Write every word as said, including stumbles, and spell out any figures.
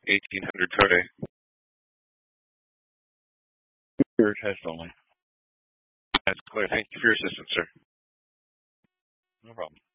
eighteen hundred code. Your test only. That's clear. Thank you for your assistance, sir. No problem.